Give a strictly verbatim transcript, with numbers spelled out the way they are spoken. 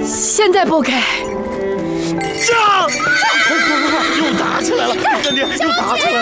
现在不给。 上！快快快！又打起来了！干爹又打起来